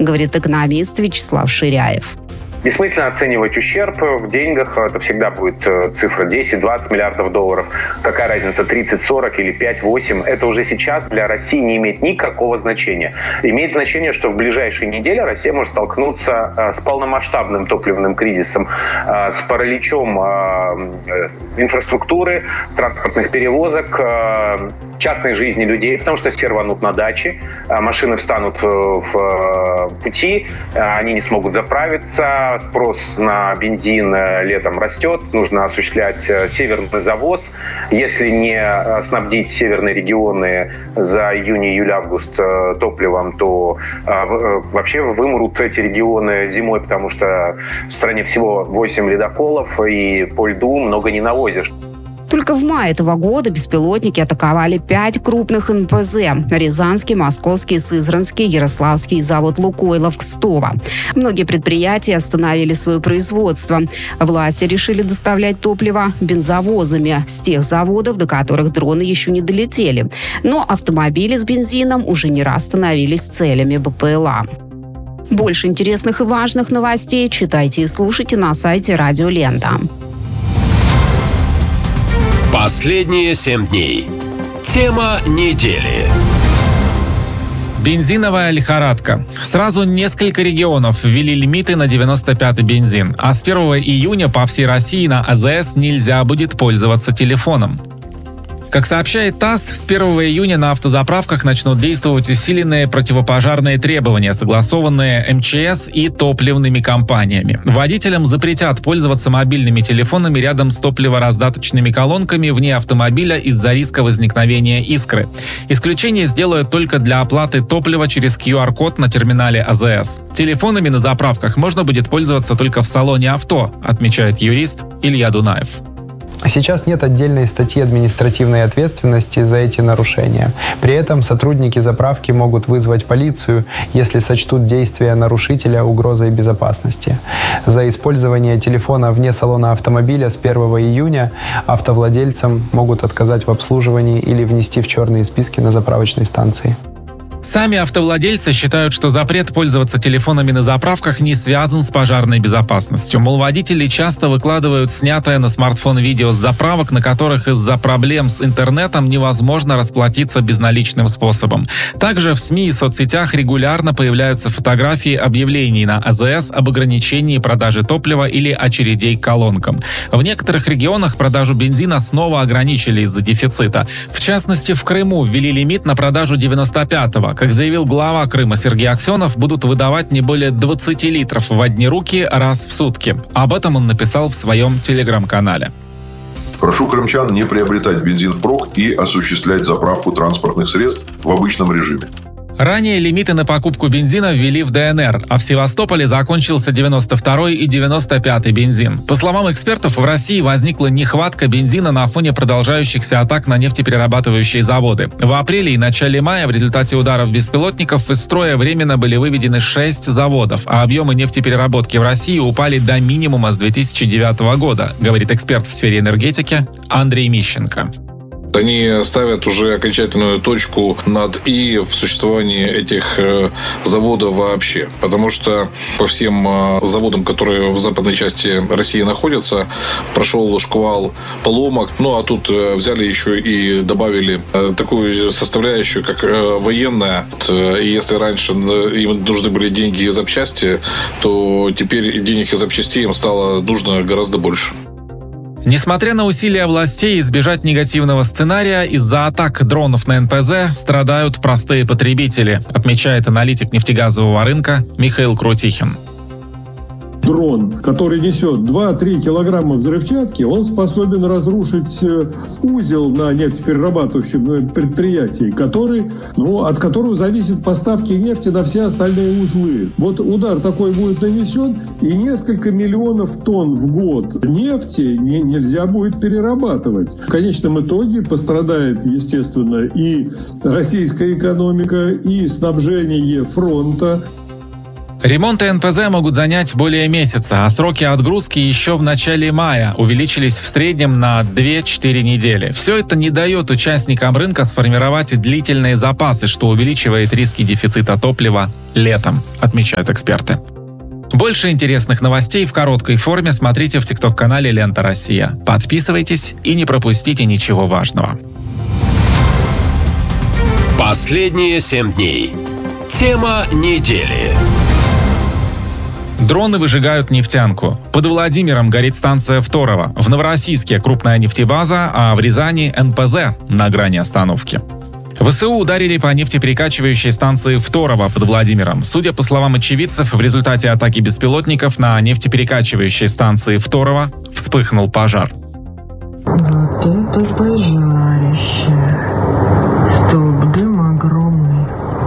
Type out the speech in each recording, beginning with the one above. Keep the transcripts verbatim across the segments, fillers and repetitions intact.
говорит экономист Вячеслав Ширяев. Бессмысленно оценивать ущерб в деньгах. Это всегда будет цифра десять-двадцать миллиардов долларов. Какая разница, тридцать-сорок или пять-восемь? Это уже сейчас для России не имеет никакого значения. Имеет значение, что в ближайшие недели Россия может столкнуться с полномасштабным топливным кризисом, с параличом инфраструктуры, транспортных перевозок, частной жизни людей, потому что все рванут на дачи, машины встанут в пути, они не смогут заправиться, спрос на бензин летом растет, нужно осуществлять северный завоз. Если не снабдить северные регионы за июнь, июль, август топливом, то вообще вымрут эти регионы зимой, потому что в стране всего восемь ледоколов, и по льду много не навозишь. Только в мае этого года беспилотники атаковали пять крупных эн пэ зэ – Рязанский, Московский, Сызранский, Ярославский, завод «Лукойлов», Кстово. Многие предприятия остановили свое производство. Власти решили доставлять топливо бензовозами с тех заводов, до которых дроны еще не долетели. Но автомобили с бензином уже не раз становились целями бэ пэ эл а. Больше интересных и важных новостей читайте и слушайте на сайте Радио Лента. Последние семь дней. Тема недели. Бензиновая лихорадка. Сразу несколько регионов ввели лимиты на девяносто пятый бензин, а с первого июня по всей России на а зэ эс нельзя будет пользоваться телефоном. Как сообщает ТАСС, с первого июня на автозаправках начнут действовать усиленные противопожарные требования, согласованные эм че эс и топливными компаниями. Водителям запретят пользоваться мобильными телефонами рядом с топливораздаточными колонками вне автомобиля из-за риска возникновения искры. Исключение сделают только для оплаты топлива через ку ар код на терминале а зэ эс. Телефонами на заправках можно будет пользоваться только в салоне авто, отмечает юрист Илья Дунаев. Сейчас нет отдельной статьи административной ответственности за эти нарушения. При этом сотрудники заправки могут вызвать полицию, если сочтут действия нарушителя угрозой безопасности. За использование телефона вне салона автомобиля с первого июня автовладельцам могут отказать в обслуживании или внести в черные списки на заправочной станции. Сами автовладельцы считают, что запрет пользоваться телефонами на заправках не связан с пожарной безопасностью. Мол, водители часто выкладывают снятое на смартфон видео с заправок, на которых из-за проблем с интернетом невозможно расплатиться безналичным способом. Также в СМИ и соцсетях регулярно появляются фотографии объявлений на а зэ эс об ограничении продажи топлива или очередей к колонкам. В некоторых регионах продажу бензина снова ограничили из-за дефицита. В частности, в Крыму ввели лимит на продажу девяносто пятого. Как заявил глава Крыма Сергей Аксенов, будут выдавать не более двадцати литров в одни руки раз в сутки. Об этом он написал в своем телеграм-канале. Прошу крымчан не приобретать бензин впрок и осуществлять заправку транспортных средств в обычном режиме. Ранее лимиты на покупку бензина ввели в дэ эн эр, а в Севастополе закончился девяносто второй и девяносто пятый бензин. По словам экспертов, в России возникла нехватка бензина на фоне продолжающихся атак на нефтеперерабатывающие заводы. В апреле и начале мая в результате ударов беспилотников из строя временно были выведены шесть заводов, а объемы нефтепереработки в России упали до минимума с две тысячи девятого года, говорит эксперт в сфере энергетики Андрей Мищенко. Они ставят уже окончательную точку над «и» в существовании этих заводов вообще. Потому что по всем заводам, которые в западной части России находятся, прошел шквал поломок. Ну, а тут взяли еще и добавили такую составляющую, как военная. И если раньше им нужны были деньги и запчасти, то теперь денег и запчастей им стало нужно гораздо больше. Несмотря на усилия властей избежать негативного сценария, из-за атак дронов на эн пэ зэ страдают простые потребители, отмечает аналитик нефтегазового рынка Михаил Крутихин. Дрон, который несет два-три килограмма взрывчатки, он способен разрушить узел на нефтеперерабатывающем предприятии, который, ну, от которого зависят поставки нефти на все остальные узлы. Вот удар такой будет нанесен, и несколько миллионов тонн в год нефти не, нельзя будет перерабатывать. В конечном итоге пострадает, естественно, и российская экономика, и снабжение фронта. Ремонты эн пэ зэ могут занять более месяца, а сроки отгрузки еще в начале мая увеличились в среднем на две-четыре недели. Все это не дает участникам рынка сформировать длительные запасы, что увеличивает риски дефицита топлива летом, отмечают эксперты. Больше интересных новостей в короткой форме смотрите в тикток-канале «Лента Россия». Подписывайтесь и не пропустите ничего важного. Последние семь дней. Тема недели. Дроны выжигают нефтянку. Под Владимиром горит станция Второво. В Новороссийске крупная нефтебаза, а в Рязани эн пэ зэ на грани остановки. вэ эс у ударили по нефтеперекачивающей станции Второво под Владимиром. Судя по словам очевидцев, в результате атаки беспилотников на нефтеперекачивающей станции Второво вспыхнул пожар. Вот это пожарище. Столб дыма огромный,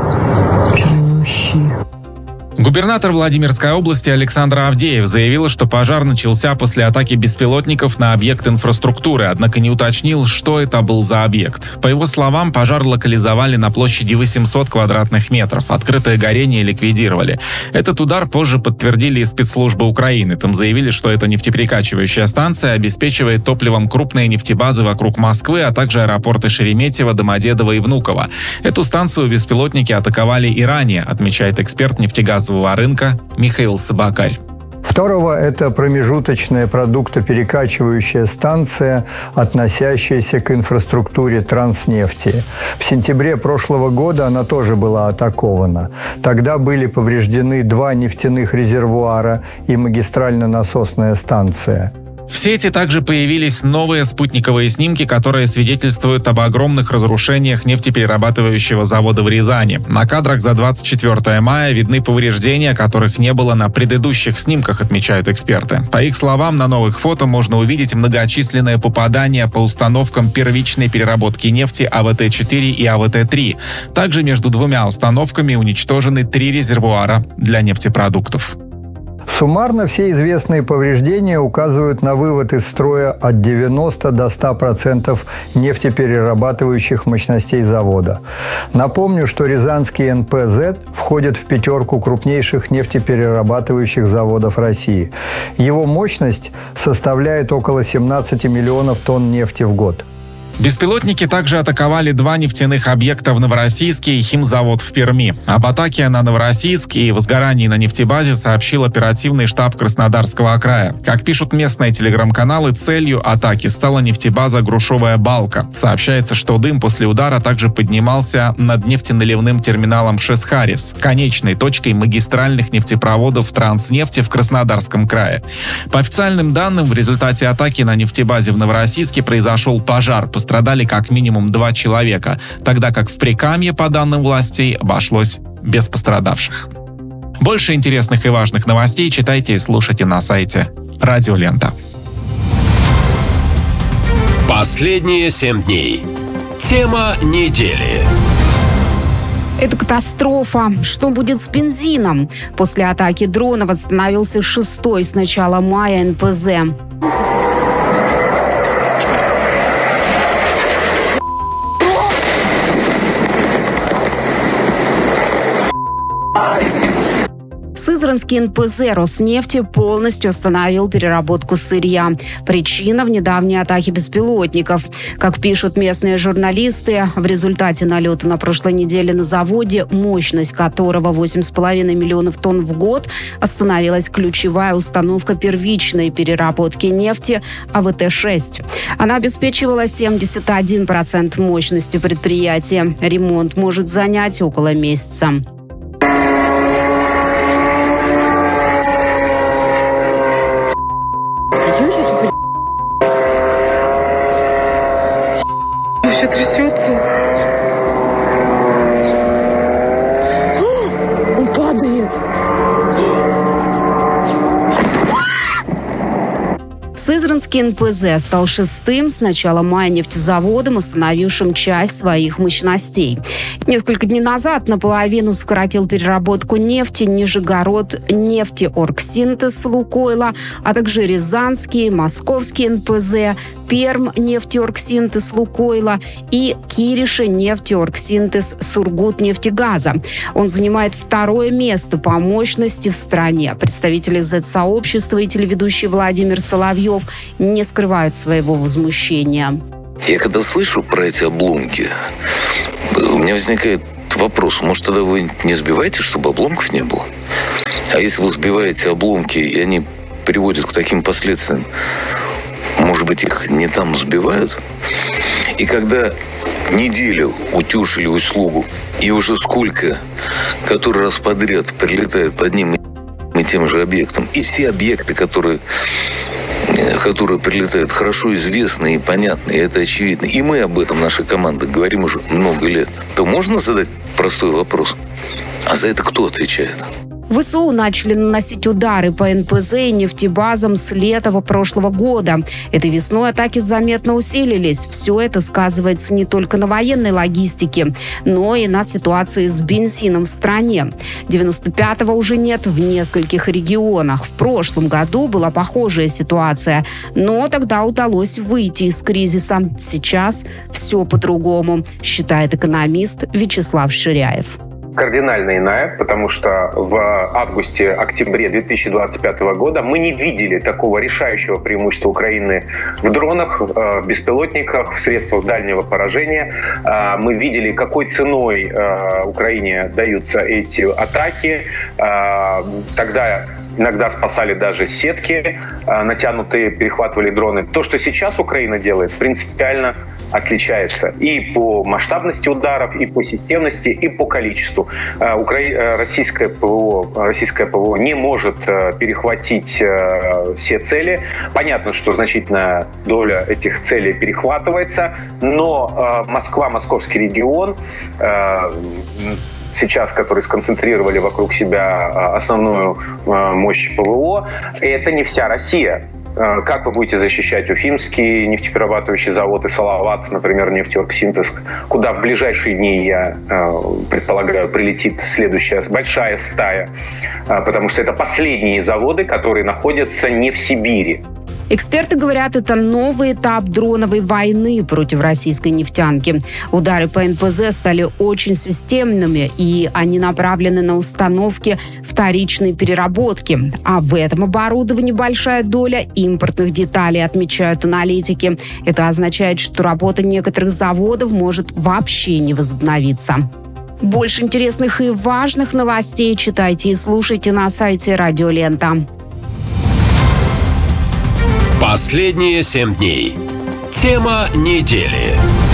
чернющий. Губернатор Владимирской области Александр Авдеев заявил, что пожар начался после атаки беспилотников на объект инфраструктуры, однако не уточнил, что это был за объект. По его словам, пожар локализовали на площади восемьсот квадратных метров. Открытое горение ликвидировали. Этот удар позже подтвердили и спецслужбы Украины. Там заявили, что эта нефтеперекачивающая станция обеспечивает топливом крупные нефтебазы вокруг Москвы, а также аэропорты Шереметьево, Домодедово и Внуково. Эту станцию беспилотники атаковали и ранее, отмечает эксперт нефтегазового рынка Михаил Собакарь. Второво – это промежуточная продуктоперекачивающая станция, относящаяся к инфраструктуре Транснефти. В сентябре прошлого года она тоже была атакована. Тогда были повреждены два нефтяных резервуара и магистрально-насосная станция. В сети также появились новые спутниковые снимки, которые свидетельствуют об огромных разрушениях нефтеперерабатывающего завода в Рязани. На кадрах за двадцать четвёртое мая видны повреждения, которых не было на предыдущих снимках, отмечают эксперты. По их словам, на новых фото можно увидеть многочисленные попадания по установкам первичной переработки нефти а вэ тэ четыре и а вэ тэ три. Также между двумя установками уничтожены три резервуара для нефтепродуктов. Суммарно все известные повреждения указывают на вывод из строя от девяноста до ста процентов нефтеперерабатывающих мощностей завода. Напомню, что Рязанский эн пэ зэ входит в пятерку крупнейших нефтеперерабатывающих заводов России. Его мощность составляет около семнадцати миллионов тонн нефти в год. Беспилотники также атаковали два нефтяных объекта в Новороссийске и химзавод в Перми. Об атаке на Новороссийск и возгорании на нефтебазе сообщил оперативный штаб Краснодарского края. Как пишут местные телеграм-каналы, целью атаки стала нефтебаза «Грушевая балка». Сообщается, что дым после удара также поднимался над нефтеналивным терминалом Шесхарис, конечной точкой магистральных нефтепроводов Транснефти в Краснодарском крае. По официальным данным, в результате атаки на нефтебазе в Новороссийске произошел пожар. Пострадали как минимум два человека, тогда как в Прикамье, по данным властей, обошлось без пострадавших. Больше интересных и важных новостей читайте и слушайте на сайте Радио Лента. Последние семь дней. Тема недели. Это катастрофа. Что будет с бензином? После атаки дронов остановился шестой с начала мая эн пэ зэ. Сызранский эн пэ зэ Роснефти полностью остановил переработку сырья. Причина в недавней атаке беспилотников. Как пишут местные журналисты, в результате налета на прошлой неделе на заводе, мощность которого восемь с половиной миллионов тонн в год, остановилась ключевая установка первичной переработки нефти а вэ тэ шесть. Она обеспечивала семьдесят один процент мощности предприятия. Ремонт может занять около месяца. Все трясется. О, он падает. Сызранский эн пэ зэ стал шестым с начала мая нефтезаводом, остановившим часть своих мощностей. Несколько дней назад наполовину сократил переработку нефти Нижегород нефтеоргсинтез Лукойла, а также Рязанский, Московский эн пэ зэ, Перм нефтеоргсинтез Лукойла и Кириша нефтеоргсинтез Сургутнефтегаза. Он занимает второе место по мощности в стране. Представители зет-сообщества и телеведущий Владимир Соловьев не скрывают своего возмущения. Я когда слышу про эти обломки, у меня возникает вопрос, может, тогда вы не сбиваете, чтобы обломков не было? А если вы сбиваете обломки, и они приводят к таким последствиям, может быть, их не там сбивают? И когда неделю утюжили услугу, и уже сколько, который раз подряд прилетает под одним и тем же объектом, и все объекты, которые, которые прилетают, хорошо известны и понятны, и это очевидно, и мы об этом, наша команда, говорим уже много лет, то можно задать простой вопрос: а за это кто отвечает? ВСУ начали наносить удары по эн пэ зэ и нефтебазам с лета прошлого года. Этой весной атаки заметно усилились. Все это сказывается не только на военной логистике, но и на ситуации с бензином в стране. девяносто пятого уже нет в нескольких регионах. В прошлом году была похожая ситуация, но тогда удалось выйти из кризиса. Сейчас все по-другому, считает экономист Вячеслав Ширяев. Кардинально иная, потому что в августе-октябре две тысячи двадцать пятого года мы не видели такого решающего преимущества Украины в дронах, в беспилотниках, в средствах дальнего поражения. Мы видели, какой ценой Украине даются эти атаки. Тогда иногда спасали даже сетки, натянутые, перехватывали дроны. То, что сейчас Украина делает, принципиально отличается и по масштабности ударов, и по системности, и по количеству. Укра... Российское ПВО, российское ПВО не может перехватить все цели. Понятно, что значительная доля этих целей перехватывается, но Москва, московский регион, сейчас, которые сконцентрировали вокруг себя основную мощь ПВО, это не вся Россия. Как вы будете защищать Уфимский нефтеперерабатывающий завод и Салават, например, нефтеоргсинтез, куда в ближайшие дни, я предполагаю, прилетит следующая большая стая, потому что это последние заводы, которые находятся не в Сибири. Эксперты говорят, это новый этап дроновой войны против российской нефтянки. Удары по эн пэ зэ стали очень системными, и они направлены на установки вторичной переработки. А в этом оборудовании большая доля импортных деталей, отмечают аналитики. Это означает, что работа некоторых заводов может вообще не возобновиться. Больше интересных и важных новостей читайте и слушайте на сайте Радио Лента. Последние семь дней. Тема недели.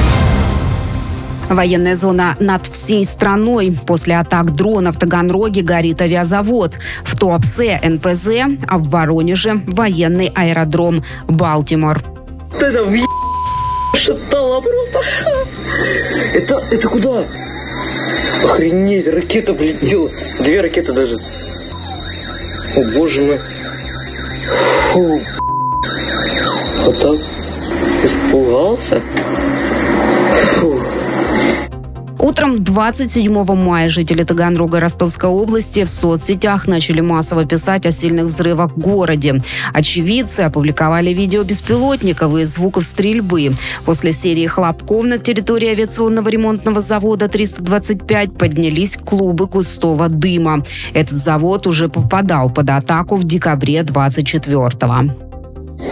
Военная зона над всей страной. После атак дрона в Таганроге горит авиазавод. В Туапсе эн пэ зэ, а в Воронеже военный аэродром Балтимор. Это в шатало просто. Это, это куда? Охренеть, ракета влетела. Две ракеты даже. О, боже мой. Фу. Вот так. Испугался. Фу. Утром двадцать седьмого мая жители Таганрога Ростовской области в соцсетях начали массово писать о сильных взрывах в городе. Очевидцы опубликовали видео беспилотников и звуков стрельбы. После серии хлопков на территории авиационного ремонтного завода триста двадцать пять поднялись клубы густого дыма. Этот завод уже попадал под атаку в декабре двадцать четвёртого.